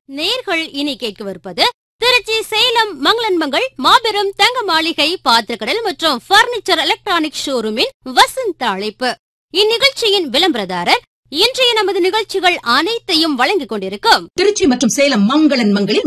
நேர்கள் இனி கேட்கவிருப்பது திருச்சி சேலம் மங்களன்மங்கள் மாபெரும் தங்க மாளிகை பாத்திரக்கடல் மற்றும் பர்னிச்சர் எலக்ட்ரானிக் ஷோரூமின் வசந்த அழைப்பு. இந்நிகழ்ச்சியின் விளம்பரதாரர் இன்றைய நமது நிகழ்ச்சிகள் அனைத்தையும் வழங்கிக் கொண்டிருக்கும் திருச்சி மற்றும் சேலம் மங்களன்மங்களில்